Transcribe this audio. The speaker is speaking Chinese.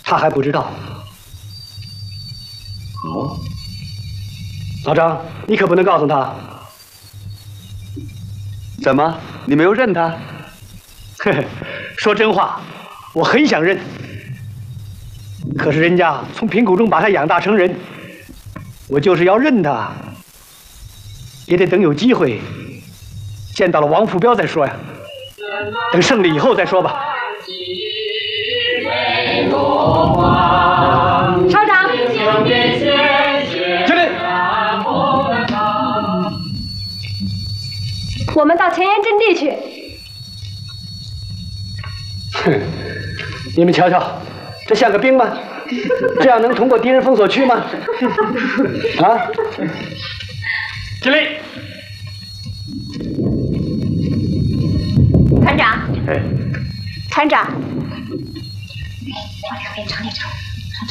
他还不知道。 哦， 老张，你可不能告诉他。 怎么，你没有认他？ 嘿嘿，说真话，我很想认，可是人家从贫苦中把他养大成人，我就是要认他，也得等有机会见到了王福彪再说呀。等胜利以后再说吧。 稍长， 经理， 我们到前沿阵地去。 哼，你们瞧瞧，这像个兵吗？这样能通过敌人封锁区吗？啊，经理， 团长， 哎， 团长，往两边尝一尝。